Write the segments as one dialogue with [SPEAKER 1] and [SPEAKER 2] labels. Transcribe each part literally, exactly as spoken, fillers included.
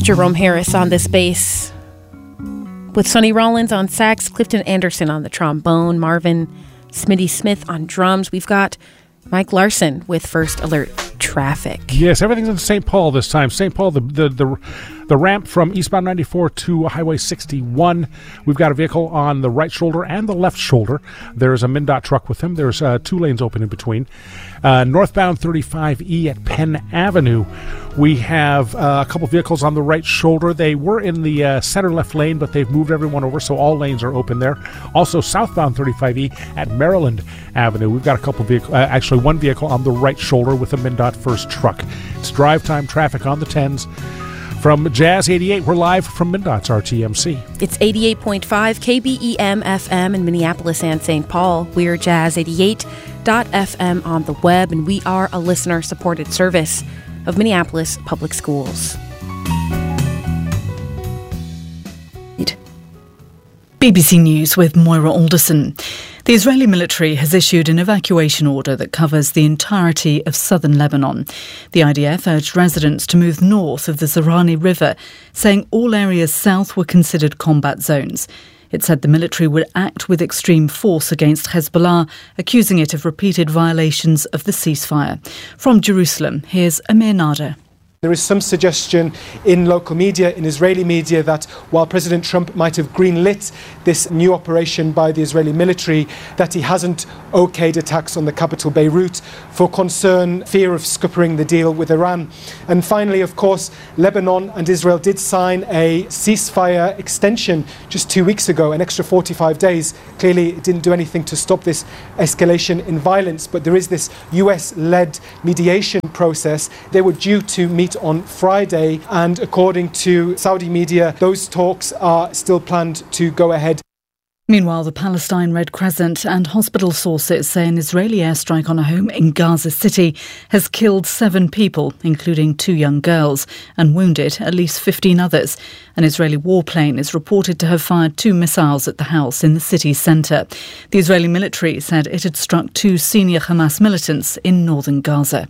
[SPEAKER 1] Jerome Harris on this bass, with Sonny Rollins on sax, Clifton Anderson on the trombone, Marvin Smitty Smith on drums. We've got Mike Larson with First Alert Traffic.
[SPEAKER 2] Yes, everything's in Saint Paul this time. Saint Paul, the the the, the ramp from eastbound ninety-four to Highway sixty-one. We've got a vehicle on the right shoulder and the left shoulder. There's a MnDOT truck with him. There's uh, two lanes open in between. Uh, northbound thirty-five E at Penn Avenue. We have uh, a couple vehicles on the right shoulder. They were in the uh, center left lane, but they've moved everyone over, so all lanes are open there. Also, southbound thirty-five E at Maryland Avenue. We've got a couple vehicles, uh, actually one vehicle on the right shoulder with a MnDOT first truck. It's drive time traffic on the tens. From Jazz eighty-eight, we're live from MnDOT's R T M C.
[SPEAKER 1] It's eighty-eight point five K B E M F M in Minneapolis and Saint Paul. We're Jazz eighty-eight dot F M on the web, and we are a listener-supported service of Minneapolis Public Schools.
[SPEAKER 3] B B C News with Moira Alderson. The Israeli military has issued an evacuation order that covers the entirety of southern Lebanon. The I D F urged residents to move north of the Zahrani River, saying all areas south were considered combat zones. It said the military would act with extreme force against Hezbollah, accusing it of repeated violations of the ceasefire. From Jerusalem, here's Amir Nader.
[SPEAKER 4] There is some suggestion in local media, in Israeli media, that while President Trump might have greenlit this new operation by the Israeli military, that he hasn't okayed attacks on the capital Beirut for concern, fear of scuppering the deal with Iran. And finally, of course, Lebanon and Israel did sign a ceasefire extension just two weeks ago, an extra forty-five days. Clearly, it didn't do anything to stop this escalation in violence, but there is this U S-led mediation process. They were due to meet on Friday, and according to Saudi media, those talks are still planned to go ahead.
[SPEAKER 3] Meanwhile, the Palestine Red Crescent and hospital sources say an Israeli airstrike on a home in Gaza City has killed seven people, including two young girls, and wounded at least fifteen others. An Israeli warplane is reported to have fired two missiles at the house in the city's centre. The Israeli military said it had struck two senior Hamas militants in northern Gaza.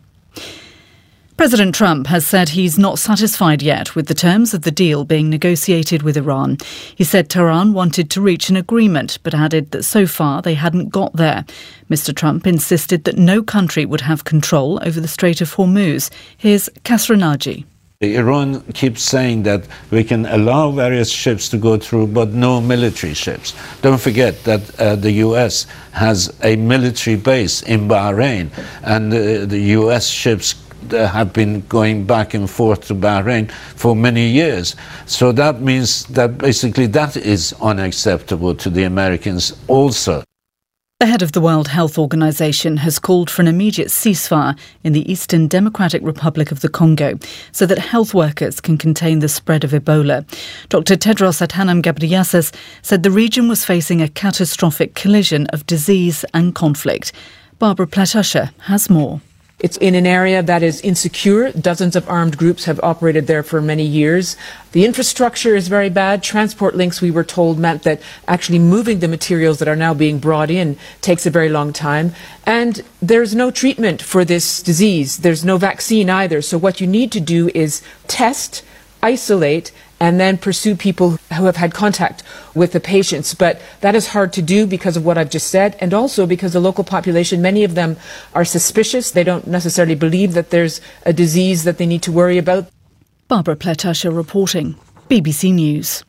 [SPEAKER 3] President Trump has said he's not satisfied yet with the terms of the deal being negotiated with Iran. He said Tehran wanted to reach an agreement, but added that so far they hadn't got there. Mister Trump insisted that no country would have control over the Strait of Hormuz. Here's Kasra Naji.
[SPEAKER 5] Iran keeps saying that we can allow various ships to go through, but no military ships. Don't forget that uh, the U S has a military base in Bahrain, and uh, the U S ships have been going back and forth to Bahrain for many years. So that means that basically that is unacceptable to the Americans also.
[SPEAKER 3] The head of the World Health Organization has called for an immediate ceasefire in the Eastern Democratic Republic of the Congo so that health workers can contain the spread of Ebola. Doctor Tedros Adhanom Ghebreyesus said the region was facing a catastrophic collision of disease and conflict. Barbara Platusha has more.
[SPEAKER 6] It's in an area that is insecure. Dozens of armed groups have operated there for many years. The infrastructure is very bad. Transport links, we were told, meant that actually moving the materials that are now being brought in takes a very long time. And there's no treatment for this disease. There's no vaccine either. So what you need to do is test, isolate, and then pursue people who have had contact with the patients. But that is hard to do because of what I've just said, and also because the local population, many of them are suspicious. They don't necessarily believe that there's a disease that they need to worry about.
[SPEAKER 3] Barbara Platusha reporting, B B C News.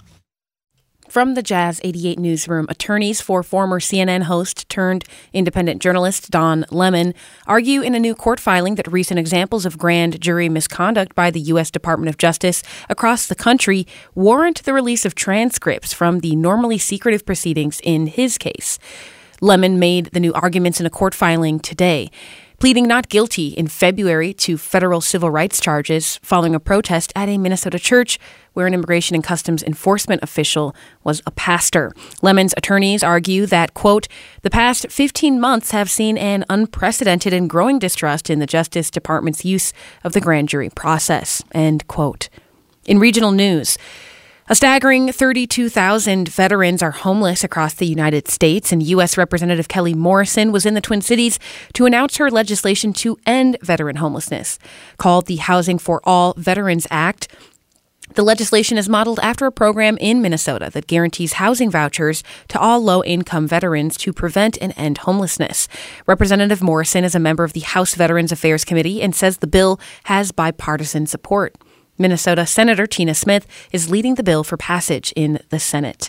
[SPEAKER 1] From the Jazz eighty-eight newsroom, attorneys for former C N N host turned independent journalist Don Lemon argue in a new court filing that recent examples of grand jury misconduct by the U S Department of Justice across the country warrant the release of transcripts from the normally secretive proceedings in his case. Lemon made the new arguments in a court filing today, pleading not guilty in February to federal civil rights charges following a protest at a Minnesota church where an Immigration and Customs Enforcement official was a pastor. Lemon's attorneys argue that, quote, the past fifteen months have seen an unprecedented and growing distrust in the Justice Department's use of the grand jury process, end quote. In regional news, a staggering thirty-two thousand veterans are homeless across the United States, and U S Representative Kelly Morrison was in the Twin Cities to announce her legislation to end veteran homelessness. Called the Housing for All Veterans Act, The legislation is modeled after a program in Minnesota that guarantees housing vouchers to all low-income veterans to prevent and end homelessness. Representative Morrison is a member of the House Veterans Affairs Committee and says the bill has bipartisan support. Minnesota Senator Tina Smith is leading the bill for passage in the Senate.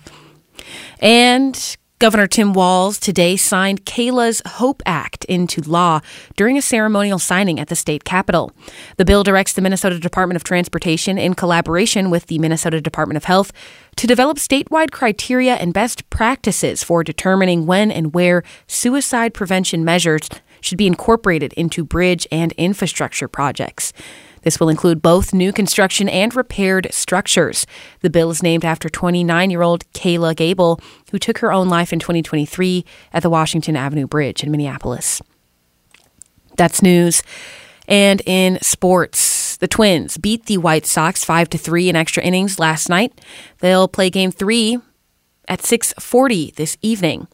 [SPEAKER 1] And Governor Tim Walz today signed Kayla's HOPE Act into law during a ceremonial signing at the state capitol. The bill directs the Minnesota Department of Transportation, in collaboration with the Minnesota Department of Health, to develop statewide criteria and best practices for determining when and where suicide prevention measures should be incorporated into bridge and infrastructure projects. This will include both new construction and repaired structures. The bill is named after twenty-nine-year-old Kayla Gable, who took her own life in twenty twenty-three at the Washington Avenue Bridge in Minneapolis. That's news. And in sports, the Twins beat the White Sox five to three in extra innings last night. They'll play game three at six forty this evening.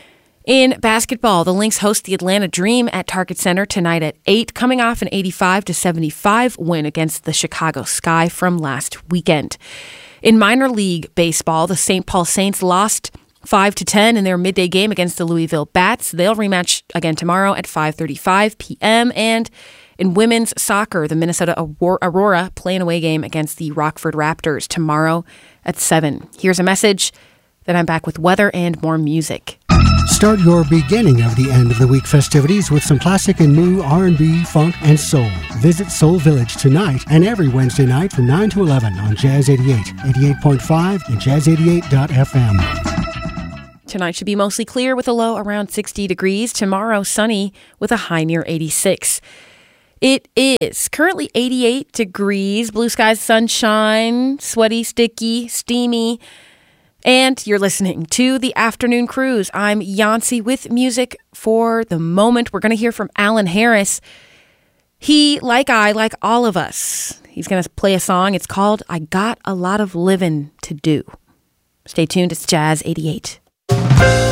[SPEAKER 1] In basketball, the Lynx host the Atlanta Dream at Target Center tonight at eight, coming off an eighty-five to seventy-five win against the Chicago Sky from last weekend. In minor league baseball, the Saint Paul Saints lost five to ten in their midday game against the Louisville Bats. They'll rematch again tomorrow at five thirty-five p.m. And in women's soccer, the Minnesota Aurora play an away game against the Rockford Raptors tomorrow at seven. Here's a message. Then I'm back with weather and more music.
[SPEAKER 7] Start your beginning of the end of the week festivities with some classic and new R and B, funk, and soul. Visit Soul Village tonight and every Wednesday night from nine to eleven on Jazz eighty-eight, eighty-eight point five, and jazz eighty-eight dot f m.
[SPEAKER 1] Tonight should be mostly clear with a low around sixty degrees. Tomorrow, sunny with a high near eighty-six. It is currently eighty-eight degrees, blue skies, sunshine, sweaty, sticky, steamy. And you're listening to The Afternoon Cruise. I'm Yancey with music for the moment. We're going to hear from Alan Harris. He, like I, like all of us, he's going to play a song. It's called I Got a Lot of Livin' to Do. Stay tuned. It's Jazz eighty-eight.